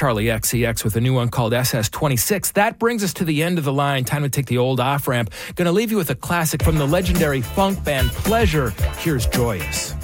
Charlie XCX with a new one called SS26. That brings us to the end of the line. Time to take the old off-ramp. Going to leave you with a classic from the legendary funk band Pleasure. Here's Joyous.